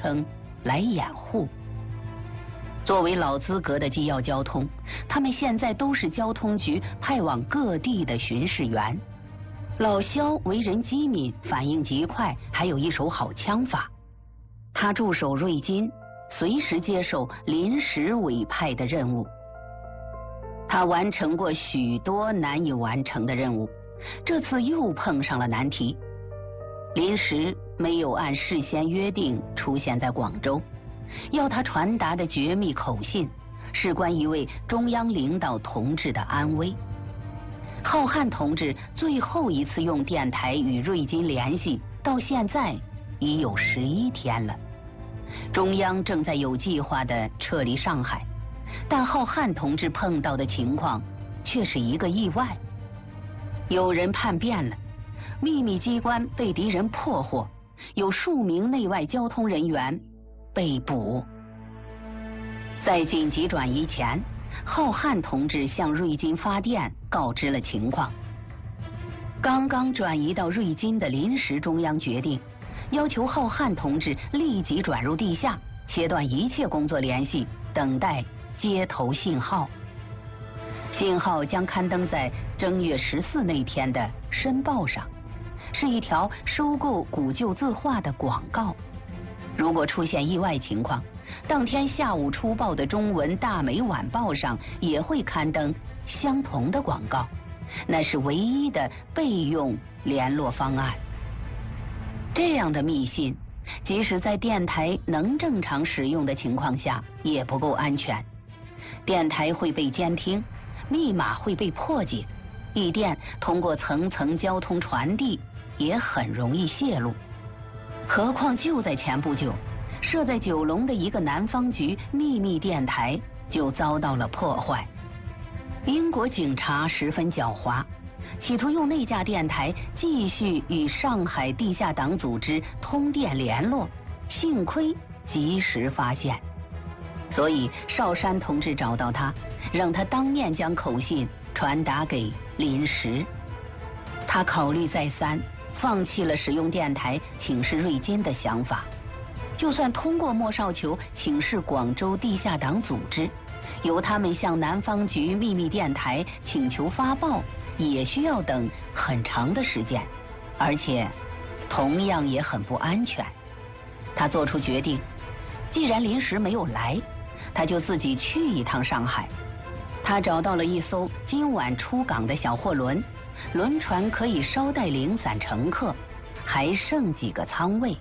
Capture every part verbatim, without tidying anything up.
撑来掩护。作为老资格的机要交通，他们现在都是交通局派往各地的巡视员。老肖为人机敏，反应极快，还有一手好枪法。他驻守瑞金，随时接受临时委派的任务。他完成过许多难以完成的任务，这次又碰上了难题。临时没有按事先约定出现在广州，要他传达的绝密口信事关一位中央领导同志的安危。浩瀚同志最后一次用电台与瑞金联系，到现在已有十一天了。中央正在有计划地撤离上海，但浩瀚同志碰到的情况却是一个意外。有人叛变了，秘密机关被敌人破获，有数名内外交通人员被捕。在紧急转移前，浩瀚同志向瑞金发电告知了情况。刚刚转移到瑞金的临时中央决定，要求浩瀚同志立即转入地下，切断一切工作联系，等待接头信号。信号将刊登在正月十四那天的《申报》上，是一条收购古旧字画的广告。如果出现意外情况，当天下午出报的中文大美晚报上也会刊登相同的广告，那是唯一的备用联络方案。这样的密信，即使在电台能正常使用的情况下，也不够安全。电台会被监听，密码会被破解，易电通过层层交通传递，也很容易泄露。何况就在前不久，设在九龙的一个南方局秘密电台就遭到了破坏。英国警察十分狡猾，企图用那架电台继续与上海地下党组织通电联络，幸亏及时发现。所以邵山同志找到他，让他当面将口信传达给临时。他考虑再三，放弃了使用电台请示瑞金的想法。就算通过莫少球请示广州地下党组织，由他们向南方局秘密电台请求发报，也需要等很长的时间，而且同样也很不安全。他做出决定，既然临时没有来，他就自己去一趟上海。他找到了一艘今晚出港的小货轮，轮船可以捎带零散乘客，还剩几个舱位。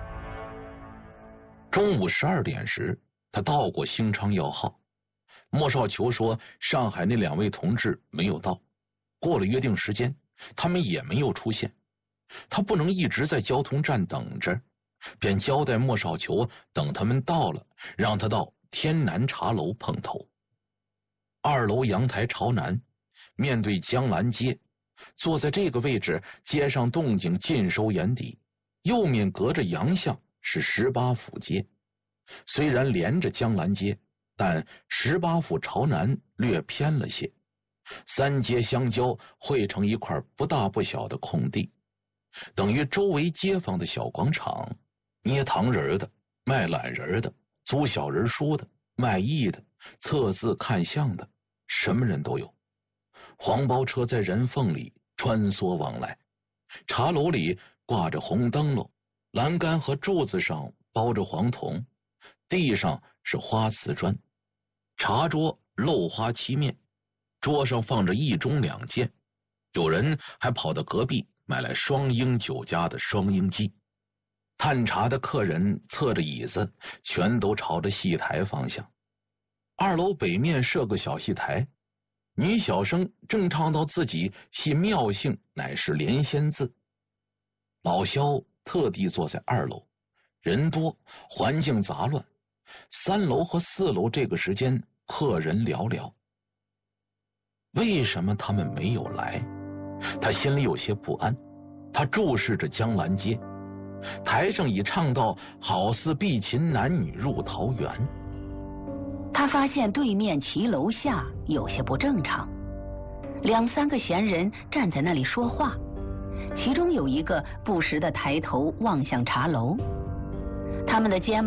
中午十二点时，他到过兴昌要号。莫少球说上海那两位同志没有到，过了约定时间，他们也没有出现。他不能一直在交通站等着，便交代莫少球等他们到了，让他到天南茶楼碰头。二楼阳台朝南，面对江兰街，坐在这个位置，街上动静尽收眼底。右面隔着洋巷是十八府街，虽然连着江兰街，但十八府朝南略偏了些，三街相交汇成一块不大不小的空地，等于周围街坊的小广场，捏糖人的、卖懒人的、租小人书的、卖艺的、测字看相的，什么人都有。黄包车在人缝里穿梭往来，茶楼里挂着红灯笼，栏杆和柱子上包着黄铜，地上是花瓷砖，茶桌镂花漆面，桌上放着一盅两件，有人还跑到隔壁买来双英酒家的双英鸡。探茶的客人侧着椅子，全都朝着戏台方向。二楼北面设个小戏台，女小生正唱到自己戏妙性乃是连仙字。老萧特地坐在二楼，人多，环境杂乱。三楼和四楼这个时间客人寥寥。为什么他们没有来？他心里有些不安。他注视着江兰街，台上已唱到好似碧琴男女入桃源。 他发现对面骑楼下有些不正常，两三个闲人站在那里说话，其中有一个不时地抬头望向茶楼，他们的肩